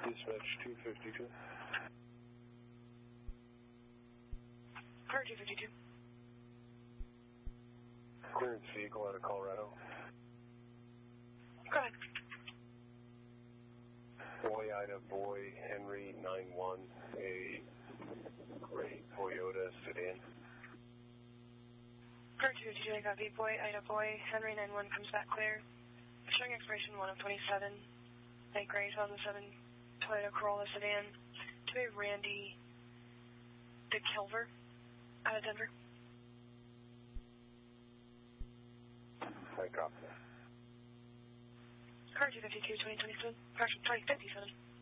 Dispatch 252. Car 252. Clearance vehicle out of Colorado. Go ahead. Boy, Ida, Boy, Henry, 91, a gray Toyota sedan. Car 252, I copy. Boy, Ida, Boy, Henry, 91 comes back clear. Showing expiration 1 of 27. A gray 2007 Toyota Corolla sedan to a Randy DeKelver out of Denver. I copy. Car 252, 2027. Correction, 2057.